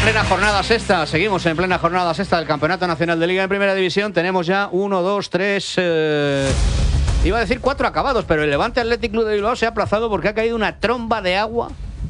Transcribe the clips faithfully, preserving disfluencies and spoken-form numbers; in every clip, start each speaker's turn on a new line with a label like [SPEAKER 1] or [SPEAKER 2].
[SPEAKER 1] plena jornada sexta, seguimos en plena jornada sexta del Campeonato Nacional de Liga en Primera División. Tenemos ya uno, dos, tres, eh, iba a decir cuatro acabados, pero el Levante Athletic Club de Bilbao se ha aplazado porque ha caído una tromba de agua,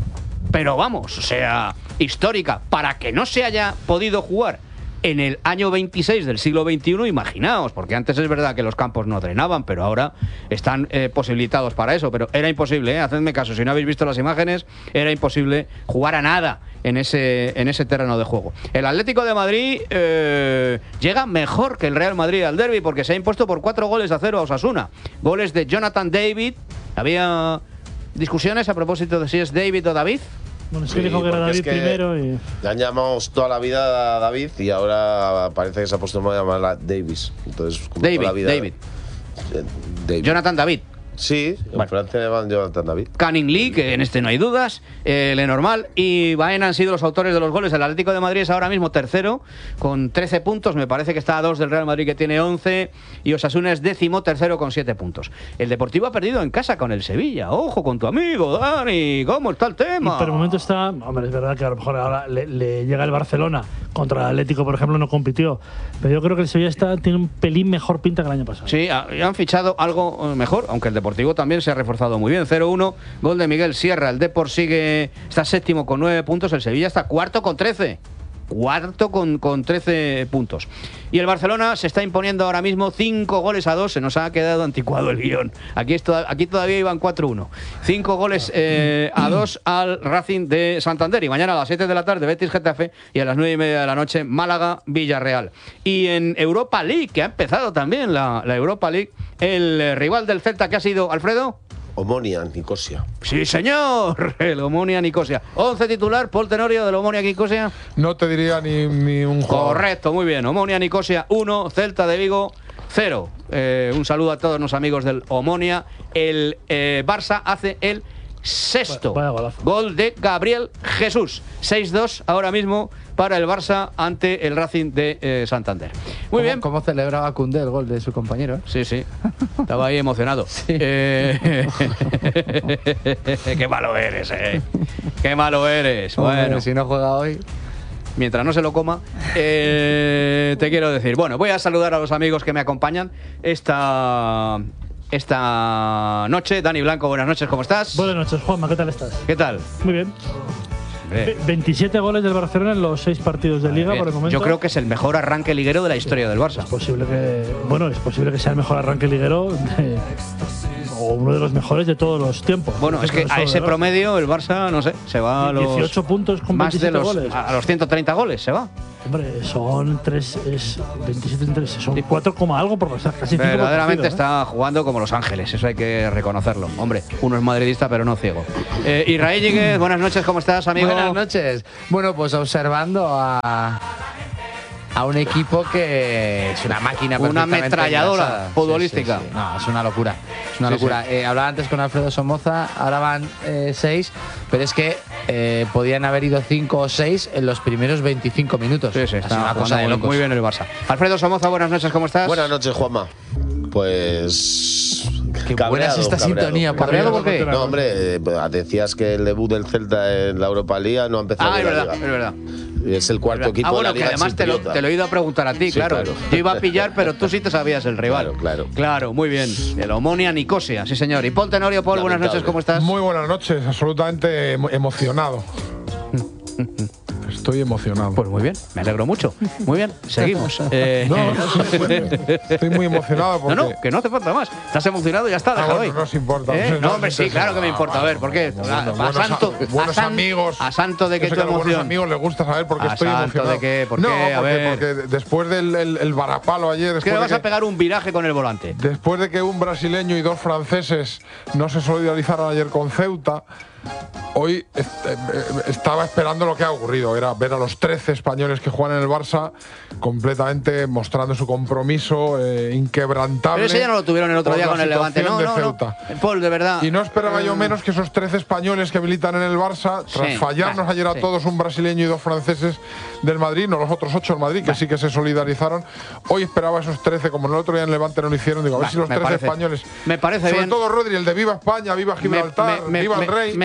[SPEAKER 1] pero vamos, o sea, histórica, para que no se haya podido jugar en el año veintiséis del siglo veintiuno, imaginaos, porque antes es verdad que los campos no drenaban, pero ahora están eh, posibilitados para eso, pero era imposible, ¿eh? Hacedme caso, si no habéis visto las imágenes, era imposible jugar a nada en ese, en ese terreno de juego. El Atlético de Madrid eh, llega mejor que el Real Madrid al derbi, porque se ha impuesto por cuatro goles a cero a Osasuna. Goles de Jonathan David. Había discusiones a propósito de si es David o David.
[SPEAKER 2] Bueno, es que sí, dijo que era David es que primero y…
[SPEAKER 3] Le han llamado toda la vida a David y ahora parece que se ha puesto a llamarla Davis. Entonces, como
[SPEAKER 1] David,
[SPEAKER 3] toda la vida,
[SPEAKER 1] David.
[SPEAKER 3] Eh, David.
[SPEAKER 1] Jonathan David.
[SPEAKER 3] Sí, en
[SPEAKER 1] bueno.
[SPEAKER 3] Francia le llaman Jonathan David.
[SPEAKER 1] Canning Lee, que en este no hay dudas, eh, Lenormand y Baena han sido los autores de los goles. El Atlético de Madrid es ahora mismo tercero con trece puntos, me parece que está a dos del Real Madrid, que tiene once, y Osasuna es décimo tercero con siete puntos. El Deportivo ha perdido en casa con el Sevilla. Ojo con tu amigo, Dani, ¿cómo está el tema?
[SPEAKER 2] Y por el momento está… Hombre, es verdad que a lo mejor ahora le, le llega el Barcelona, contra el Atlético, por ejemplo, no compitió, pero yo creo que el Sevilla está, tiene un pelín mejor pinta que el año pasado.
[SPEAKER 1] Sí, han fichado algo mejor, aunque el Deportivo también se ha reforzado muy bien. cero uno, gol de Miguel Sierra. El Depor sigue, está séptimo con nueve puntos. El Sevilla está cuarto con trece. Cuarto con, con trece puntos. Y el Barcelona se está imponiendo ahora mismo cinco goles a dos. Se nos ha quedado anticuado el guión. Aquí, esto, aquí todavía iban cuatro uno. cinco goles eh, a dos al Racing de Santander. Y mañana a las siete de la tarde Betis Getafe, y a las nueve y media de la noche Málaga Villarreal. Y en Europa League, que ha empezado también la, la Europa League, el rival del Celta, que ha sido, Alfredo,
[SPEAKER 3] Omonia Nicosia.
[SPEAKER 1] Sí, señor, el Omonia Nicosia. once titular, Paul Tenorio, del Omonia Nicosia.
[SPEAKER 4] No te diría ni, ni un jugador.
[SPEAKER 1] Correcto, muy bien. Omonia Nicosia uno, Celta de Vigo cero. Eh, un saludo a todos los amigos del Omonia. El eh, Barça hace el sexto
[SPEAKER 2] Vaya golazo.
[SPEAKER 1] gol de Gabriel Jesús. seis dos ahora mismo para el Barça ante el Racing de eh, Santander. Muy
[SPEAKER 5] ¿Cómo,
[SPEAKER 1] bien.
[SPEAKER 5] ¿Cómo celebraba Koundé el gol de su compañero?
[SPEAKER 1] Sí, sí. Estaba ahí emocionado.
[SPEAKER 5] Sí.
[SPEAKER 1] Eh, qué malo eres, eh. Qué malo eres.
[SPEAKER 5] Hombre,
[SPEAKER 1] Bueno,
[SPEAKER 5] si no juega hoy…
[SPEAKER 1] mientras no se lo coma, eh, te quiero decir. Bueno, voy a saludar a los amigos que me acompañan esta, esta noche. Dani Blanco, buenas noches, ¿cómo estás?
[SPEAKER 2] Buenas noches, Juanma, ¿qué tal estás?
[SPEAKER 1] ¿Qué tal?
[SPEAKER 2] Muy bien.
[SPEAKER 1] Hombre,
[SPEAKER 2] veintisiete goles del Barcelona en los seis partidos de Liga
[SPEAKER 1] bien.
[SPEAKER 2] por el momento.
[SPEAKER 1] Yo creo que es el mejor arranque liguero de la historia del Barça.
[SPEAKER 2] Es posible que… Bueno, es posible que sea el mejor arranque liguero de, o uno de los mejores de todos los tiempos.
[SPEAKER 1] Bueno, es que a ese promedio el Barça, no sé, se va a los…
[SPEAKER 2] dieciocho puntos con
[SPEAKER 1] más de
[SPEAKER 2] veintisiete
[SPEAKER 1] los,
[SPEAKER 2] goles.
[SPEAKER 1] a los ciento treinta goles se va.
[SPEAKER 2] Hombre, son tres, es veintisiete en tres, son cuatro coma algo por casi cinco por
[SPEAKER 1] Verdaderamente
[SPEAKER 2] partido, ¿eh?
[SPEAKER 1] está jugando como Los Ángeles, eso hay que reconocerlo. Hombre, uno es madridista pero no ciego. Eh, Israel Ñíguez, buenas noches, ¿cómo estás, amigo?
[SPEAKER 5] Buenas noches. Bueno, pues observando a… a un equipo que es una máquina
[SPEAKER 1] Una
[SPEAKER 5] perfectamente
[SPEAKER 1] ametralladora
[SPEAKER 5] engrasada.
[SPEAKER 1] futbolística.
[SPEAKER 5] Sí, sí, sí. No, es una locura. Es una
[SPEAKER 1] Sí,
[SPEAKER 5] locura.
[SPEAKER 1] sí.
[SPEAKER 5] Eh, hablaba antes con Alfredo Somoza, ahora van eh, seis, pero es que eh, podían haber ido cinco o seis en los primeros veinticinco minutos.
[SPEAKER 1] Sí, sí,
[SPEAKER 5] Es
[SPEAKER 1] está
[SPEAKER 5] una cosa
[SPEAKER 1] jugando
[SPEAKER 5] de
[SPEAKER 1] muy,
[SPEAKER 5] locos.
[SPEAKER 1] muy bien el Barça. Alfredo Somoza, buenas noches, ¿cómo estás?
[SPEAKER 3] Buenas noches, Juanma. Pues…
[SPEAKER 5] Qué buena es esta sintonía, por
[SPEAKER 1] ¿Cabreado
[SPEAKER 5] Dios.
[SPEAKER 1] por qué?
[SPEAKER 3] No, hombre, eh, decías que el debut del Celta en la Europa League no ha empezado
[SPEAKER 1] Ah, es
[SPEAKER 3] bien la
[SPEAKER 1] verdad,
[SPEAKER 3] Liga.
[SPEAKER 1] es verdad.
[SPEAKER 3] Es el cuarto equipo
[SPEAKER 1] Ah, bueno,
[SPEAKER 3] de
[SPEAKER 1] que
[SPEAKER 3] la Liga.
[SPEAKER 1] además te lo, te lo he ido a preguntar a ti,
[SPEAKER 3] Sí,
[SPEAKER 1] claro.
[SPEAKER 3] claro.
[SPEAKER 1] Yo iba a pillar, pero tú sí te sabías el rival.
[SPEAKER 3] Claro, claro.
[SPEAKER 1] Claro, muy bien. El Omonia Nicosia, sí señor. Y Paul Tenorio, Paul, buenas
[SPEAKER 3] Lamentable.
[SPEAKER 1] noches, ¿cómo estás?
[SPEAKER 4] Muy buenas noches, absolutamente emo- emocionado. Estoy emocionado.
[SPEAKER 1] Pues muy bien, me alegro mucho. Muy bien, seguimos. Eh,
[SPEAKER 4] No, no, estoy, estoy muy emocionado
[SPEAKER 1] no,
[SPEAKER 4] porque…
[SPEAKER 1] no, que no hace falta más. Estás emocionado y ya está,
[SPEAKER 4] Ah,
[SPEAKER 1] déjalo
[SPEAKER 4] bueno,
[SPEAKER 1] ahí.
[SPEAKER 4] no os importa.
[SPEAKER 1] ¿Eh?
[SPEAKER 4] No,
[SPEAKER 1] No,
[SPEAKER 4] os
[SPEAKER 1] hombre, sí,
[SPEAKER 4] interesa.
[SPEAKER 1] claro que me importa. A ver, ¿por qué?
[SPEAKER 4] Bueno,
[SPEAKER 1] A, a
[SPEAKER 4] buenos
[SPEAKER 1] santo,
[SPEAKER 4] a- buenos
[SPEAKER 1] a san-
[SPEAKER 4] amigos.
[SPEAKER 1] a santo de que
[SPEAKER 4] Yo sé
[SPEAKER 1] tu
[SPEAKER 4] a los buenos
[SPEAKER 1] emoción.
[SPEAKER 4] amigos les gusta saber por qué
[SPEAKER 1] ¿A
[SPEAKER 4] estoy
[SPEAKER 1] santo
[SPEAKER 4] emocionado.
[SPEAKER 1] de qué? ¿Por
[SPEAKER 4] no,
[SPEAKER 1] qué? A
[SPEAKER 4] porque,
[SPEAKER 1] ver.
[SPEAKER 4] porque después del el, el varapalo ayer…
[SPEAKER 1] Es que
[SPEAKER 4] después
[SPEAKER 1] le
[SPEAKER 4] de
[SPEAKER 1] vas a pegar un viraje con el volante.
[SPEAKER 4] Después de que un brasileño y dos franceses no se solidarizaron ayer con Ceuta, hoy est eh, estaba esperando lo que ha ocurrido. Era ver a los trece españoles que juegan en el Barça completamente mostrando su compromiso eh, inquebrantable.
[SPEAKER 1] Pero ese ya no lo tuvieron el otro
[SPEAKER 4] por
[SPEAKER 1] día
[SPEAKER 4] la
[SPEAKER 1] con el Levante. No,
[SPEAKER 4] situación de
[SPEAKER 1] no, no.
[SPEAKER 4] Ceuta.
[SPEAKER 1] Paul, de verdad.
[SPEAKER 4] Y no esperaba yo
[SPEAKER 1] Eh,
[SPEAKER 4] menos que esos trece españoles que militan en el Barça, tras
[SPEAKER 1] Sí,
[SPEAKER 4] fallarnos
[SPEAKER 1] bah,
[SPEAKER 4] ayer a
[SPEAKER 1] sí.
[SPEAKER 4] todos, un brasileño y dos franceses del Madrid, no los otros ocho del Madrid, que sí que se solidarizaron. Hoy esperaba esos trece, como en el otro día en Levante no lo hicieron, digo, a ver
[SPEAKER 1] Bah,
[SPEAKER 4] si los
[SPEAKER 1] me
[SPEAKER 4] trece
[SPEAKER 1] parece-
[SPEAKER 4] españoles…
[SPEAKER 1] me parece
[SPEAKER 4] Sobre
[SPEAKER 1] bien.
[SPEAKER 4] todo Rodri, el de Viva España, Viva Gibraltar,
[SPEAKER 1] me, me-
[SPEAKER 4] Viva
[SPEAKER 1] me-
[SPEAKER 4] el Rey…
[SPEAKER 1] me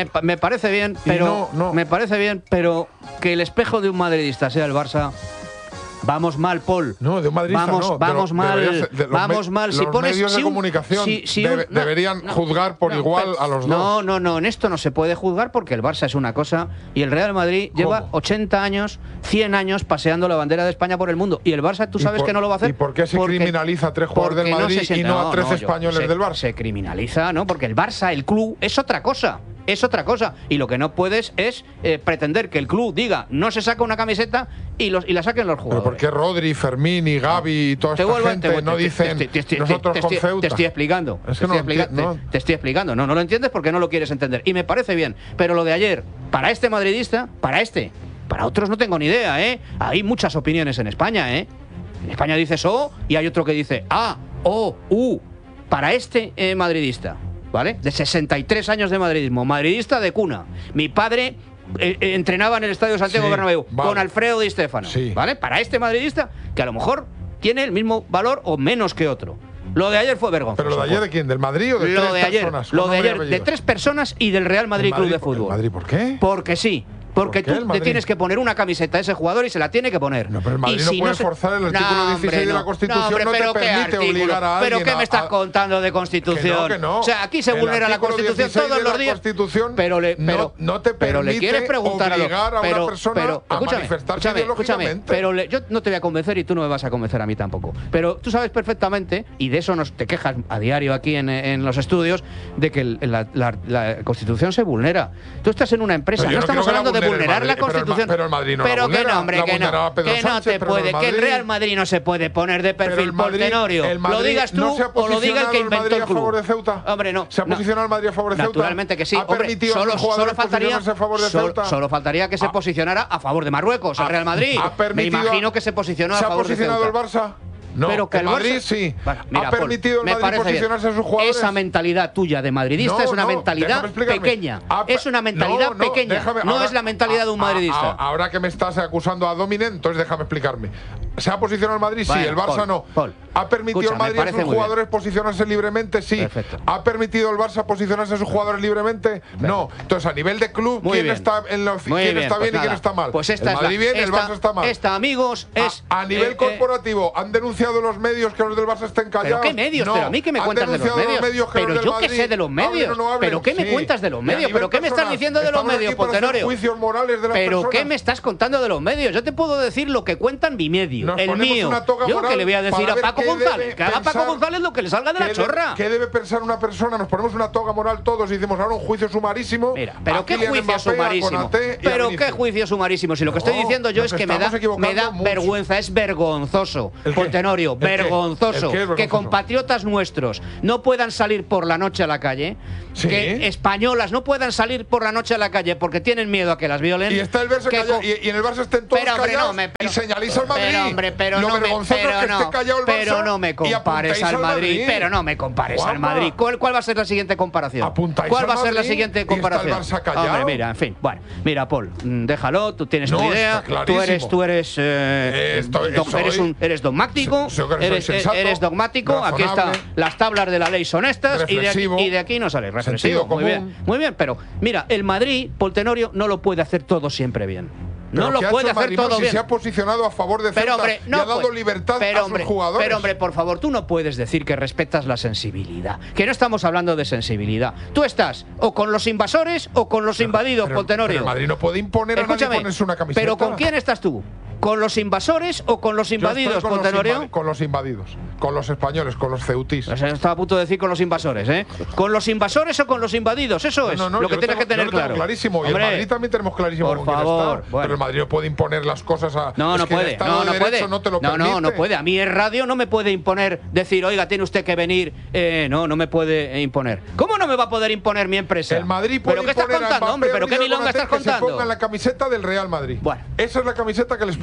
[SPEAKER 1] pa- me parece bien,
[SPEAKER 4] Y
[SPEAKER 1] pero
[SPEAKER 4] no, no.
[SPEAKER 1] me parece bien, pero que el espejo de un madridista sea el Barça. Vamos mal, Paul.
[SPEAKER 4] No, de un madridista
[SPEAKER 1] vamos,
[SPEAKER 4] no. de
[SPEAKER 1] vamos
[SPEAKER 4] lo-
[SPEAKER 1] mal.
[SPEAKER 4] debería ser- de los
[SPEAKER 1] vamos
[SPEAKER 4] me-
[SPEAKER 1] mal. Si
[SPEAKER 4] los
[SPEAKER 1] pones
[SPEAKER 4] medios
[SPEAKER 1] si
[SPEAKER 4] de
[SPEAKER 1] un-
[SPEAKER 4] comunicación
[SPEAKER 1] si- si
[SPEAKER 4] debe-
[SPEAKER 1] un- no,
[SPEAKER 4] deberían
[SPEAKER 1] no,
[SPEAKER 4] juzgar por
[SPEAKER 1] no,
[SPEAKER 4] igual
[SPEAKER 1] pero-
[SPEAKER 4] a los
[SPEAKER 1] no,
[SPEAKER 4] dos.
[SPEAKER 1] No, no, en esto no se puede juzgar porque el Barça es una cosa y el Real Madrid lleva
[SPEAKER 4] ¿Cómo?
[SPEAKER 1] ochenta años, cien años paseando la bandera de España por el mundo. Y el Barça, tú
[SPEAKER 4] ¿Y
[SPEAKER 1] sabes
[SPEAKER 4] por-
[SPEAKER 1] que no lo va a hacer.
[SPEAKER 4] ¿Y por qué se
[SPEAKER 1] porque-
[SPEAKER 4] criminaliza a tres jugadores del
[SPEAKER 1] porque no
[SPEAKER 4] Madrid
[SPEAKER 1] se siente-
[SPEAKER 4] y no a
[SPEAKER 1] no,
[SPEAKER 4] tres
[SPEAKER 1] no, yo-
[SPEAKER 4] españoles
[SPEAKER 1] se-
[SPEAKER 4] del Barça?
[SPEAKER 1] Se criminaliza, ¿no? Porque el Barça, el club, es otra cosa. Es otra cosa. Y lo que no puedes es eh, pretender que el club diga no se saca una camiseta y, los, y la saquen los
[SPEAKER 4] Pero
[SPEAKER 1] jugadores.
[SPEAKER 4] ¿por qué Rodri, Fermín y Gavi y toda
[SPEAKER 1] Te
[SPEAKER 4] esta
[SPEAKER 1] vuelvo,
[SPEAKER 4] gente
[SPEAKER 1] te, te-
[SPEAKER 4] no
[SPEAKER 1] te-
[SPEAKER 4] dicen
[SPEAKER 1] te- te- te-
[SPEAKER 4] nosotros
[SPEAKER 1] te-
[SPEAKER 4] con
[SPEAKER 1] te-
[SPEAKER 4] Ceuta?
[SPEAKER 1] Te estoy explicando.
[SPEAKER 4] Es que
[SPEAKER 1] te,
[SPEAKER 4] no
[SPEAKER 1] estoy
[SPEAKER 4] lo
[SPEAKER 1] explica-
[SPEAKER 4] enti-
[SPEAKER 1] te-
[SPEAKER 4] no.
[SPEAKER 1] te estoy explicando. No, no lo entiendes porque no lo quieres entender. Y me parece bien. Pero lo de ayer, para este madridista, para este, para otros no tengo ni idea, ¿eh? Hay muchas opiniones en España, ¿eh? En España dices O y hay otro que dice A, O, U. Para este eh, madridista, ¿vale? De sesenta y tres años de madridismo, madridista de cuna. Mi padre eh, eh, entrenaba en el Estadio Santiago
[SPEAKER 4] Sí,
[SPEAKER 1] Bernabéu
[SPEAKER 4] vale.
[SPEAKER 1] con Alfredo Di Stéfano,
[SPEAKER 4] Sí.
[SPEAKER 1] ¿vale? Para este madridista, que a lo mejor tiene el mismo valor o menos que otro. Lo de ayer fue vergonzoso.
[SPEAKER 4] ¿Pero lo de ayer de quién? ¿Del Madrid o de
[SPEAKER 1] Lo
[SPEAKER 4] tres
[SPEAKER 1] de ayer,
[SPEAKER 4] personas?
[SPEAKER 1] lo
[SPEAKER 4] con
[SPEAKER 1] de
[SPEAKER 4] nombre y
[SPEAKER 1] ayer, de
[SPEAKER 4] apellido?
[SPEAKER 1] tres personas y del Real Madrid,
[SPEAKER 4] ¿El
[SPEAKER 1] Club de
[SPEAKER 4] por- el
[SPEAKER 1] Fútbol.
[SPEAKER 4] Madrid por qué?
[SPEAKER 1] Porque sí. Porque
[SPEAKER 4] ¿Por qué
[SPEAKER 1] tú
[SPEAKER 4] el
[SPEAKER 1] le
[SPEAKER 4] Madrid?
[SPEAKER 1] tienes que poner una camiseta a ese jugador y se la tiene que poner.
[SPEAKER 4] No, pero el
[SPEAKER 1] Y
[SPEAKER 4] Madrid no
[SPEAKER 1] si
[SPEAKER 4] puede
[SPEAKER 1] se-
[SPEAKER 4] forzar el artículo
[SPEAKER 1] No,
[SPEAKER 4] dieciséis de la
[SPEAKER 1] hombre,
[SPEAKER 4] Constitución,
[SPEAKER 1] hombre,
[SPEAKER 4] no te
[SPEAKER 1] pero ¿qué
[SPEAKER 4] permite
[SPEAKER 1] artículo?
[SPEAKER 4] obligar a
[SPEAKER 1] ¿Pero
[SPEAKER 4] alguien
[SPEAKER 1] qué
[SPEAKER 4] a-
[SPEAKER 1] me estás
[SPEAKER 4] a-
[SPEAKER 1] contando de Constitución?
[SPEAKER 4] Que no, que no.
[SPEAKER 1] O sea, aquí se
[SPEAKER 4] El
[SPEAKER 1] vulnera la
[SPEAKER 4] artículo
[SPEAKER 1] Constitución
[SPEAKER 4] dieciséis
[SPEAKER 1] todos
[SPEAKER 4] de
[SPEAKER 1] los
[SPEAKER 4] la
[SPEAKER 1] días.
[SPEAKER 4] Constitución
[SPEAKER 1] pero le,
[SPEAKER 4] no-
[SPEAKER 1] pero,
[SPEAKER 4] no te
[SPEAKER 1] pero le
[SPEAKER 4] permite
[SPEAKER 1] quieres preguntar a los-
[SPEAKER 4] obligar a una
[SPEAKER 1] pero,
[SPEAKER 4] persona
[SPEAKER 1] pero,
[SPEAKER 4] a
[SPEAKER 1] escúchame,
[SPEAKER 4] manifestarse
[SPEAKER 1] escúchame, escúchame,
[SPEAKER 4] ideológicamente.
[SPEAKER 1] pero le- yo no te voy a convencer y tú no me vas a convencer a mí tampoco. Pero tú sabes perfectamente, y de eso nos te quejas a diario aquí en, en los estudios, de que el- la, la- la Constitución se vulnera. Tú estás en una empresa,
[SPEAKER 4] Pero yo
[SPEAKER 1] no
[SPEAKER 4] no
[SPEAKER 1] estamos
[SPEAKER 4] quiero que la
[SPEAKER 1] hablando de
[SPEAKER 4] vulnere el
[SPEAKER 1] vulnerar la
[SPEAKER 4] Madrid, pero el Ma-
[SPEAKER 1] Constitución.
[SPEAKER 4] pero el Madrid no la
[SPEAKER 1] Pero que
[SPEAKER 4] vulnera,
[SPEAKER 1] no, hombre,
[SPEAKER 4] la
[SPEAKER 1] que
[SPEAKER 4] vulneraba
[SPEAKER 1] no.
[SPEAKER 4] Pedro
[SPEAKER 1] Que no
[SPEAKER 4] Sánchez,
[SPEAKER 1] te
[SPEAKER 4] pero
[SPEAKER 1] puede,
[SPEAKER 4] el
[SPEAKER 1] que el
[SPEAKER 4] Madrid-
[SPEAKER 1] Real Madrid no se puede poner de
[SPEAKER 4] Pero
[SPEAKER 1] perfil
[SPEAKER 4] el Madrid-
[SPEAKER 1] Tenorio.
[SPEAKER 4] el Madrid
[SPEAKER 1] Lo digas tú
[SPEAKER 4] no se ha
[SPEAKER 1] o lo diga el que
[SPEAKER 4] posicionado el
[SPEAKER 1] inventó
[SPEAKER 4] Madrid
[SPEAKER 1] el
[SPEAKER 4] a
[SPEAKER 1] club.
[SPEAKER 4] favor de Ceuta.
[SPEAKER 1] Hombre, no.
[SPEAKER 4] ¿Se ha
[SPEAKER 1] no.
[SPEAKER 4] posicionado el Madrid a favor de Ceuta?
[SPEAKER 1] Naturalmente que sí.
[SPEAKER 4] ¿Ha
[SPEAKER 1] Hombre,
[SPEAKER 4] permitido a
[SPEAKER 1] solo,
[SPEAKER 4] sus jugadores
[SPEAKER 1] solo faltaría,
[SPEAKER 4] posicionarse a favor de
[SPEAKER 1] solo-
[SPEAKER 4] Ceuta?
[SPEAKER 1] solo faltaría que se
[SPEAKER 4] Ha-
[SPEAKER 1] posicionara a favor de Marruecos, el
[SPEAKER 4] ha-
[SPEAKER 1] Real Madrid.
[SPEAKER 4] ha
[SPEAKER 1] Me
[SPEAKER 4] permitido-
[SPEAKER 1] imagino que se posicionó a
[SPEAKER 4] ¿Se ha
[SPEAKER 1] favor de
[SPEAKER 4] posicionado el
[SPEAKER 1] Ceuta.
[SPEAKER 4] Barça? No,
[SPEAKER 1] Pero que
[SPEAKER 4] el
[SPEAKER 1] el
[SPEAKER 4] Madrid
[SPEAKER 1] Barça-
[SPEAKER 4] sí.
[SPEAKER 1] Vale, mira,
[SPEAKER 4] ¿Ha
[SPEAKER 1] Paul,
[SPEAKER 4] permitido el
[SPEAKER 1] me
[SPEAKER 4] Madrid
[SPEAKER 1] parece bien.
[SPEAKER 4] posicionarse a sus jugadores?
[SPEAKER 1] Esa mentalidad tuya de madridista
[SPEAKER 4] No,
[SPEAKER 1] es una
[SPEAKER 4] no,
[SPEAKER 1] mentalidad
[SPEAKER 4] déjame explicarme.
[SPEAKER 1] pequeña.
[SPEAKER 4] Ha pe-
[SPEAKER 1] Es una mentalidad
[SPEAKER 4] no, no,
[SPEAKER 1] pequeña.
[SPEAKER 4] déjame-
[SPEAKER 1] no
[SPEAKER 4] ahora-
[SPEAKER 1] es la mentalidad de un
[SPEAKER 4] a- a-
[SPEAKER 1] madridista.
[SPEAKER 4] Ahora que me estás acusando a Domine, entonces déjame explicarme. ¿Se ha posicionado el Madrid? Sí,
[SPEAKER 1] Bueno,
[SPEAKER 4] el Barça
[SPEAKER 1] Paul,
[SPEAKER 4] no.
[SPEAKER 1] Paul,
[SPEAKER 4] ¿Ha permitido
[SPEAKER 1] escucha,
[SPEAKER 4] el
[SPEAKER 1] me
[SPEAKER 4] Madrid a
[SPEAKER 1] parece
[SPEAKER 4] sus
[SPEAKER 1] muy bien.
[SPEAKER 4] jugadores posicionarse libremente? Sí.
[SPEAKER 1] Perfecto.
[SPEAKER 4] ¿Ha permitido el Barça posicionarse a sus jugadores libremente? No. Entonces, a nivel de club,
[SPEAKER 1] Muy
[SPEAKER 4] ¿quién
[SPEAKER 1] bien.
[SPEAKER 4] está, en la,
[SPEAKER 1] Muy
[SPEAKER 4] quién
[SPEAKER 1] bien,
[SPEAKER 4] está
[SPEAKER 1] pues
[SPEAKER 4] bien y quién
[SPEAKER 1] nada.
[SPEAKER 4] está mal?
[SPEAKER 1] Pues esta
[SPEAKER 4] el
[SPEAKER 1] es
[SPEAKER 4] Madrid
[SPEAKER 1] la,
[SPEAKER 4] bien, el
[SPEAKER 1] esta-
[SPEAKER 4] Barça está mal.
[SPEAKER 1] Esta, amigos, es.
[SPEAKER 4] A, a nivel
[SPEAKER 1] eh, eh,
[SPEAKER 4] corporativo, ¿han denunciado los medios que los del Barça estén callados?
[SPEAKER 1] ¿Pero qué medios?
[SPEAKER 4] No.
[SPEAKER 1] ¿Pero a mí qué me
[SPEAKER 4] ¿Han
[SPEAKER 1] cuentas de los
[SPEAKER 4] denunciado
[SPEAKER 1] medios?
[SPEAKER 4] que
[SPEAKER 1] Pero
[SPEAKER 4] los del
[SPEAKER 1] yo qué
[SPEAKER 4] Madrid
[SPEAKER 1] sé de los medios.
[SPEAKER 4] hablen o no hablen?
[SPEAKER 1] ¿Pero qué me
[SPEAKER 4] Sí.
[SPEAKER 1] cuentas de los
[SPEAKER 4] Y a
[SPEAKER 1] medios?
[SPEAKER 4] nivel
[SPEAKER 1] ¿Pero qué me estás
[SPEAKER 4] personal,
[SPEAKER 1] diciendo de los
[SPEAKER 4] estamos aquí
[SPEAKER 1] medios,
[SPEAKER 4] para hacer
[SPEAKER 1] Poltenorio?
[SPEAKER 4] juicios morales de las
[SPEAKER 1] ¿Pero
[SPEAKER 4] personas.
[SPEAKER 1] qué me estás contando de los medios? Yo te puedo decir lo que cuentan mi medio,
[SPEAKER 4] Nos
[SPEAKER 1] el
[SPEAKER 4] ponemos
[SPEAKER 1] mío.
[SPEAKER 4] una toga
[SPEAKER 1] Yo
[SPEAKER 4] moral
[SPEAKER 1] que le voy a decir
[SPEAKER 4] para
[SPEAKER 1] a
[SPEAKER 4] ver
[SPEAKER 1] Paco
[SPEAKER 4] qué
[SPEAKER 1] González,
[SPEAKER 4] debe
[SPEAKER 1] que haga Paco
[SPEAKER 4] pensar-
[SPEAKER 1] González lo que le salga de la
[SPEAKER 4] ¿Qué
[SPEAKER 1] chorra.
[SPEAKER 4] debe, ¿Qué debe pensar una persona? Nos ponemos una toga moral todos y decimos ahora un juicio sumarísimo.
[SPEAKER 1] Mira, pero
[SPEAKER 4] a
[SPEAKER 1] qué
[SPEAKER 4] Kylian
[SPEAKER 1] juicio
[SPEAKER 4] Mbappé, a
[SPEAKER 1] sumarísimo.
[SPEAKER 4] Konaté y a
[SPEAKER 1] Pero qué
[SPEAKER 4] Vinicius.
[SPEAKER 1] juicio sumarísimo. Si lo que estoy
[SPEAKER 4] No,
[SPEAKER 1] diciendo yo
[SPEAKER 4] nos
[SPEAKER 1] es que me da,
[SPEAKER 4] estamos equivocando
[SPEAKER 1] me da
[SPEAKER 4] mucho.
[SPEAKER 1] vergüenza, es vergonzoso.
[SPEAKER 4] ¿El qué?
[SPEAKER 1] Poltenorio,
[SPEAKER 4] ¿El qué?
[SPEAKER 1] vergonzoso.
[SPEAKER 4] ¿El qué es vergonzoso?
[SPEAKER 1] Que compatriotas nuestros no puedan salir por la noche a la calle.
[SPEAKER 4] Sí.
[SPEAKER 1] Que españolas no puedan salir por la noche a la calle porque tienen miedo a que las violen.
[SPEAKER 4] Y está el Barça
[SPEAKER 1] que
[SPEAKER 4] callado,
[SPEAKER 1] co-
[SPEAKER 4] y, y en el Barça estén todos
[SPEAKER 1] Pero, hombre,
[SPEAKER 4] callados
[SPEAKER 1] no me- pero-
[SPEAKER 4] y señaláis al Madrid.
[SPEAKER 1] Pero, hombre, pero
[SPEAKER 4] Lo
[SPEAKER 1] no me,
[SPEAKER 4] vergonzoso
[SPEAKER 1] pero
[SPEAKER 4] es que
[SPEAKER 1] no,
[SPEAKER 4] esté callado el Barça
[SPEAKER 1] pero no me
[SPEAKER 4] y
[SPEAKER 1] compares
[SPEAKER 4] apuntáis
[SPEAKER 1] al Madrid, pero no me compares al
[SPEAKER 4] Juanma.
[SPEAKER 1] Madrid. ¿Cuál, cuál va a ser la siguiente comparación?
[SPEAKER 4] Apuntáis
[SPEAKER 1] ¿Cuál
[SPEAKER 4] al
[SPEAKER 1] va a ser la
[SPEAKER 4] Madrid
[SPEAKER 1] siguiente
[SPEAKER 4] y está el
[SPEAKER 1] comparación?
[SPEAKER 4] Barça callado.
[SPEAKER 1] Hombre, mira, en fin. Bueno, mira, Paul, mm, déjalo, tú tienes tu
[SPEAKER 4] No,
[SPEAKER 1] idea,
[SPEAKER 4] está clarísimo.
[SPEAKER 1] tú eres, tú eres, eh,
[SPEAKER 4] Eh, estoy-
[SPEAKER 1] doc-
[SPEAKER 4] soy-
[SPEAKER 1] eres, un, eres dogmático,
[SPEAKER 4] soy- soy
[SPEAKER 1] eres,
[SPEAKER 4] sensato,
[SPEAKER 1] eres dogmático. Aquí están
[SPEAKER 4] razonable,
[SPEAKER 1] las tablas de la ley son estas y de, aquí,
[SPEAKER 4] reflexivo,
[SPEAKER 1] y de aquí no sale reflexivo.
[SPEAKER 4] sentido
[SPEAKER 1] Muy
[SPEAKER 4] común.
[SPEAKER 1] bien, muy bien, pero mira, el Madrid, Poltenorio, no lo puede hacer todo siempre bien.
[SPEAKER 4] Pero
[SPEAKER 1] No lo
[SPEAKER 4] ¿qué ha
[SPEAKER 1] puede
[SPEAKER 4] hecho el
[SPEAKER 1] hacer
[SPEAKER 4] Madrid
[SPEAKER 1] todo
[SPEAKER 4] si
[SPEAKER 1] bien.
[SPEAKER 4] se ha posicionado a favor de Ceuta
[SPEAKER 1] Pero hombre, no
[SPEAKER 4] y ha dado
[SPEAKER 1] puede.
[SPEAKER 4] libertad
[SPEAKER 1] pero,
[SPEAKER 4] a
[SPEAKER 1] hombre,
[SPEAKER 4] sus jugadores?
[SPEAKER 1] Pero hombre, por favor, tú no puedes decir que respetas la sensibilidad. Que no estamos hablando de sensibilidad. Tú estás o con los invasores o con los invadidos,
[SPEAKER 4] pero,
[SPEAKER 1] Poltenorio.
[SPEAKER 4] pero el Madrid no puede imponer a nadie
[SPEAKER 1] Escúchame,
[SPEAKER 4] ponerse una camiseta.
[SPEAKER 1] pero ¿con quién estás tú? ¿Con los invasores o con los
[SPEAKER 4] Yo estoy
[SPEAKER 1] invadidos,
[SPEAKER 4] con los
[SPEAKER 1] Poltenorio?
[SPEAKER 4] invadi- con los invadidos, con los españoles, con los ceutis.
[SPEAKER 1] O sea, estaba a punto de decir con los invasores, ¿eh? ¿Con los invasores o con los invadidos? Eso es
[SPEAKER 4] No, no,
[SPEAKER 1] lo
[SPEAKER 4] yo
[SPEAKER 1] que tienes
[SPEAKER 4] tengo-
[SPEAKER 1] que tener
[SPEAKER 4] yo lo tengo
[SPEAKER 1] claro.
[SPEAKER 4] clarísimo. Y
[SPEAKER 1] Hombre,
[SPEAKER 4] el Madrid también tenemos clarísimo
[SPEAKER 1] por
[SPEAKER 4] con quién
[SPEAKER 1] favor,
[SPEAKER 4] está.
[SPEAKER 1] bueno.
[SPEAKER 4] Pero el Madrid no puede imponer las cosas a.
[SPEAKER 1] No,
[SPEAKER 4] es
[SPEAKER 1] no
[SPEAKER 4] que el
[SPEAKER 1] puede.
[SPEAKER 4] Estado
[SPEAKER 1] No,
[SPEAKER 4] de
[SPEAKER 1] no
[SPEAKER 4] Derecho
[SPEAKER 1] puede.
[SPEAKER 4] No te lo
[SPEAKER 1] no,
[SPEAKER 4] permite.
[SPEAKER 1] no, no puede. A mí el radio no me puede imponer decir, oiga, tiene usted que venir. Eh, no, no me puede eh, imponer. ¿Cómo no me va a poder imponer mi empresa?
[SPEAKER 4] El Madrid puede
[SPEAKER 1] ¿Pero qué estás
[SPEAKER 4] imponer a
[SPEAKER 1] contando,
[SPEAKER 4] Mbappé,
[SPEAKER 1] hombre? ¿Pero qué
[SPEAKER 4] Rodri,
[SPEAKER 1] milonga
[SPEAKER 4] Konaté
[SPEAKER 1] estás
[SPEAKER 4] que se
[SPEAKER 1] contando?
[SPEAKER 4] pongan la camiseta del Real Madrid.
[SPEAKER 1] Bueno.
[SPEAKER 4] Esa es la camiseta que les puede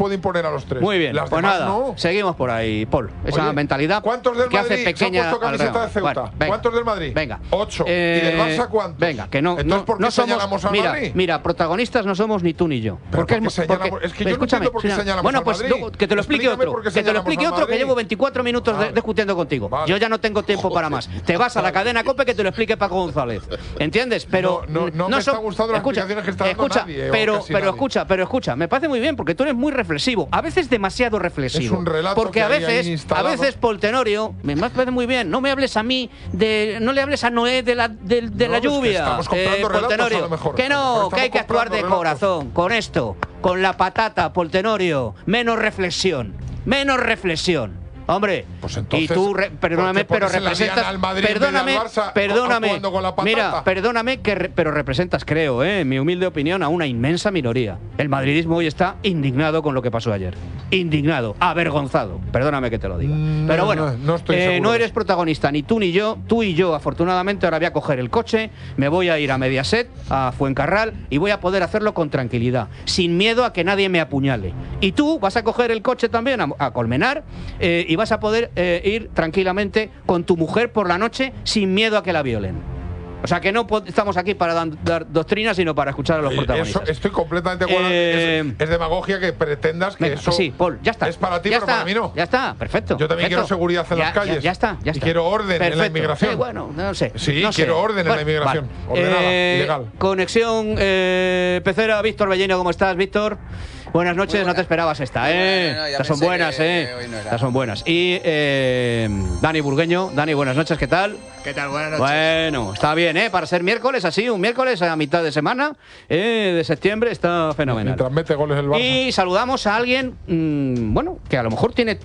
[SPEAKER 4] puede imponer a los tres.
[SPEAKER 1] Muy bien,
[SPEAKER 4] Las
[SPEAKER 1] pues
[SPEAKER 4] demás
[SPEAKER 1] nada,
[SPEAKER 4] no.
[SPEAKER 1] seguimos por ahí, Paul. Esa
[SPEAKER 4] Oye,
[SPEAKER 1] mentalidad
[SPEAKER 4] ¿cuántos del
[SPEAKER 1] que
[SPEAKER 4] Madrid
[SPEAKER 1] hace pequeña
[SPEAKER 4] se han puesto
[SPEAKER 1] al
[SPEAKER 4] camiseta
[SPEAKER 1] Real
[SPEAKER 4] de Ceuta?
[SPEAKER 1] Madrid? Bueno,
[SPEAKER 4] ¿Cuántos del Madrid?
[SPEAKER 1] Venga.
[SPEAKER 4] Ocho.
[SPEAKER 1] Eh,
[SPEAKER 4] ¿Y del Barça cuántos?
[SPEAKER 1] Venga, que no,
[SPEAKER 4] Entonces,
[SPEAKER 1] no,
[SPEAKER 4] ¿por qué
[SPEAKER 1] no somos,
[SPEAKER 4] señalamos al
[SPEAKER 1] mira,
[SPEAKER 4] Madrid?
[SPEAKER 1] mira, protagonistas no somos ni tú ni yo.
[SPEAKER 4] Pero
[SPEAKER 1] Porque
[SPEAKER 4] ¿por qué
[SPEAKER 1] es-
[SPEAKER 4] señalamos?
[SPEAKER 1] porque-
[SPEAKER 4] Es que yo no
[SPEAKER 1] escúchame,
[SPEAKER 4] entiendo por qué
[SPEAKER 1] señala-
[SPEAKER 4] señalamos
[SPEAKER 1] Bueno,
[SPEAKER 4] al
[SPEAKER 1] pues
[SPEAKER 4] Madrid.
[SPEAKER 1] luego que te lo explique
[SPEAKER 4] Explícame
[SPEAKER 1] otro,
[SPEAKER 4] por qué
[SPEAKER 1] que te lo
[SPEAKER 4] señalamos
[SPEAKER 1] explique
[SPEAKER 4] al
[SPEAKER 1] otro, que
[SPEAKER 4] Madrid.
[SPEAKER 1] llevo veinticuatro minutos de-
[SPEAKER 4] Vale.
[SPEAKER 1] discutiendo contigo.
[SPEAKER 4] Vale.
[SPEAKER 1] Yo ya no tengo tiempo para más. Te vas a la cadena COPE que te lo explique Paco González. ¿Entiendes? Pero
[SPEAKER 4] No, no, no me
[SPEAKER 1] son-
[SPEAKER 4] está gustando las
[SPEAKER 1] escucha,
[SPEAKER 4] explicaciones que está dando
[SPEAKER 1] escucha,
[SPEAKER 4] nadie, o
[SPEAKER 1] pero,
[SPEAKER 4] casi
[SPEAKER 1] pero
[SPEAKER 4] nadie.
[SPEAKER 1] escucha, pero escucha, me parece muy bien porque tú eres muy reflexivo, a veces demasiado reflexivo.
[SPEAKER 4] Es un relato
[SPEAKER 1] porque
[SPEAKER 4] que
[SPEAKER 1] a
[SPEAKER 4] hay ahí
[SPEAKER 1] veces, a
[SPEAKER 4] instalado.
[SPEAKER 1] veces Paul Tenorio, me parece muy bien. No me hables a mí de, no le hables a Noé de la de, de
[SPEAKER 4] No,
[SPEAKER 1] la
[SPEAKER 4] es que
[SPEAKER 1] lluvia.
[SPEAKER 4] estamos comprando
[SPEAKER 1] Paul
[SPEAKER 4] relatos,
[SPEAKER 1] Tenorio.
[SPEAKER 4] a lo mejor.
[SPEAKER 1] Que no,
[SPEAKER 4] Pero
[SPEAKER 1] que hay que
[SPEAKER 4] estamos
[SPEAKER 1] actuar de
[SPEAKER 4] comprando
[SPEAKER 1] corazón con esto, con la patata, Paul Tenorio. Menos reflexión, menos reflexión. Hombre,
[SPEAKER 4] Pues entonces,
[SPEAKER 1] y tú, re- perdóname,
[SPEAKER 4] ¿por qué
[SPEAKER 1] pero
[SPEAKER 4] pones en la
[SPEAKER 1] representas.
[SPEAKER 4] diana al Madrid en vez de
[SPEAKER 1] perdóname,
[SPEAKER 4] al Barça,
[SPEAKER 1] perdóname.
[SPEAKER 4] jugando con la patata?
[SPEAKER 1] Mira, perdóname, que re- pero representas, creo, eh, en mi humilde opinión, a una inmensa minoría. El madridismo hoy está indignado con lo que pasó ayer. Indignado, avergonzado. Perdóname que te lo diga.
[SPEAKER 4] Mm,
[SPEAKER 1] Pero
[SPEAKER 4] no,
[SPEAKER 1] bueno,
[SPEAKER 4] no, no estoy
[SPEAKER 1] eh,
[SPEAKER 4] seguro
[SPEAKER 1] no
[SPEAKER 4] de
[SPEAKER 1] eres
[SPEAKER 4] eso.
[SPEAKER 1] protagonista, ni tú ni yo. Tú y yo, afortunadamente, ahora voy a coger el coche, me voy a ir a Mediaset, a Fuencarral, y voy a poder hacerlo con tranquilidad, sin miedo a que nadie me apuñale. Y tú vas a coger el coche también a, a Colmenar eh, y vas a poder eh, ir tranquilamente con tu mujer por la noche sin miedo a que la violen. O sea que no po- estamos aquí para dan- dar doctrinas, sino para escuchar a los
[SPEAKER 4] Eso,
[SPEAKER 1] protagonistas.
[SPEAKER 4] estoy completamente de acuerdo.
[SPEAKER 1] Eh,
[SPEAKER 4] es, es demagogia que pretendas que
[SPEAKER 1] Venga,
[SPEAKER 4] eso
[SPEAKER 1] sí, Paul, ya está.
[SPEAKER 4] es para ti,
[SPEAKER 1] ya
[SPEAKER 4] pero
[SPEAKER 1] está,
[SPEAKER 4] para mí no.
[SPEAKER 1] Ya está, perfecto.
[SPEAKER 4] Yo también
[SPEAKER 1] perfecto.
[SPEAKER 4] quiero seguridad en
[SPEAKER 1] Ya-
[SPEAKER 4] las calles.
[SPEAKER 1] Ya, ya está, ya
[SPEAKER 4] Y
[SPEAKER 1] está.
[SPEAKER 4] quiero orden en la
[SPEAKER 1] Perfecto.
[SPEAKER 4] inmigración.
[SPEAKER 1] Sí, bueno, no sé.
[SPEAKER 4] Sí,
[SPEAKER 1] no sé.
[SPEAKER 4] quiero orden en la inmigración. Ordenada, ilegal.
[SPEAKER 1] Conexión eh, pecera, Víctor Bellino, ¿cómo estás, Víctor? Buenas noches,
[SPEAKER 6] buena.
[SPEAKER 1] no te esperabas esta,
[SPEAKER 6] Muy
[SPEAKER 1] ¿eh?
[SPEAKER 6] buena, no, ya
[SPEAKER 1] Estas son
[SPEAKER 6] pensé
[SPEAKER 1] buenas,
[SPEAKER 6] que
[SPEAKER 1] ¿eh?
[SPEAKER 6] hoy no era.
[SPEAKER 1] Estas son buenas. Y eh, Dani Burgueño. Dani, buenas noches, ¿qué tal?
[SPEAKER 6] ¿Qué tal? Buenas noches.
[SPEAKER 1] Bueno, está bien, ¿eh? Para ser miércoles, así, un miércoles a mitad de semana eh, de septiembre, está fenomenal.
[SPEAKER 4] Mientras mete goles el Barça.
[SPEAKER 1] Y saludamos a alguien, mmm, bueno, que a lo mejor tiene.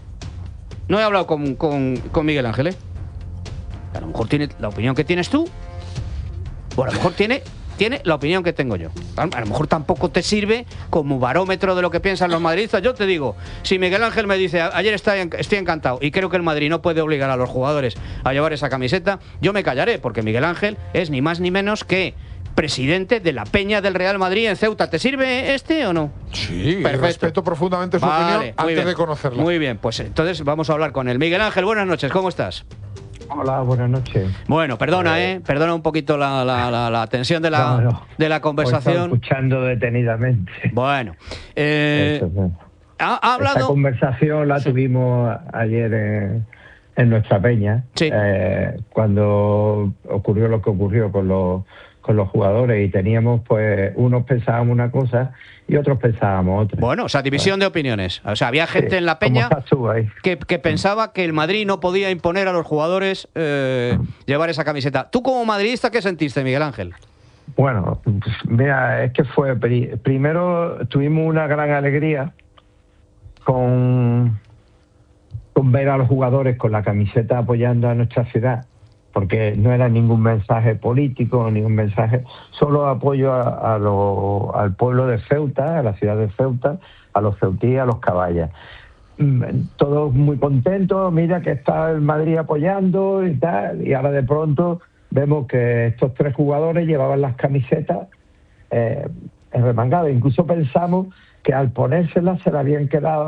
[SPEAKER 1] No he hablado con, con, con Miguel Ángel, ¿eh? A lo mejor tiene la opinión que tienes tú, o a lo mejor tiene, tiene la opinión que tengo yo. A, a lo mejor tampoco te sirve como barómetro de lo que piensan los madridistas. Yo te digo, si Miguel Ángel me dice, ayer estoy, estoy encantado y creo que el Madrid no puede obligar a los jugadores a llevar esa camiseta, yo me callaré, porque Miguel Ángel es ni más ni menos que presidente de la Peña del Real Madrid en Ceuta. ¿Te sirve este o no?
[SPEAKER 4] Sí, y
[SPEAKER 1] Perfecto.
[SPEAKER 4] respeto profundamente su
[SPEAKER 1] Vale,
[SPEAKER 4] opinión
[SPEAKER 1] muy
[SPEAKER 4] antes
[SPEAKER 1] bien.
[SPEAKER 4] de conocerla.
[SPEAKER 1] Muy bien, pues entonces vamos a hablar con él. Miguel Ángel, buenas noches, ¿cómo estás?
[SPEAKER 7] Hola, buenas noches.
[SPEAKER 1] Bueno, perdona, ¿eh? Perdona un poquito la, la, la, la tensión de la,
[SPEAKER 7] No, no.
[SPEAKER 1] de la
[SPEAKER 7] Os estaba
[SPEAKER 1] conversación.
[SPEAKER 7] escuchando detenidamente.
[SPEAKER 1] Bueno, eh,
[SPEAKER 7] Eso, sí.
[SPEAKER 1] ha, ha
[SPEAKER 7] Esta
[SPEAKER 1] hablado.
[SPEAKER 7] conversación la tuvimos ayer en, en nuestra peña,
[SPEAKER 1] Sí.
[SPEAKER 7] eh, cuando ocurrió lo que ocurrió con los, con los jugadores y teníamos, pues, unos pensábamos una cosa y otros pensábamos otra.
[SPEAKER 1] Bueno, o sea, división de opiniones. O sea, había gente
[SPEAKER 7] Sí.
[SPEAKER 1] en la
[SPEAKER 7] ¿Cómo
[SPEAKER 1] Peña
[SPEAKER 7] estás tú ahí?
[SPEAKER 1] que, que pensaba que el Madrid no podía imponer a los jugadores eh, llevar esa camiseta. ¿Tú como madridista qué sentiste, Miguel Ángel?
[SPEAKER 7] Bueno, pues, mira, es que fue pri- primero tuvimos una gran alegría con, con ver a los jugadores con la camiseta apoyando a nuestra ciudad, porque no era ningún mensaje político, ningún mensaje, solo apoyo a, a lo- al pueblo de Ceuta, a la ciudad de Ceuta, a los ceutíes, a los caballas. Mm, Todos muy contentos, mira que está el Madrid apoyando y tal, y ahora de pronto vemos que estos tres jugadores llevaban las camisetas eh, remangadas. Incluso pensamos que al ponérselas se la habían quedado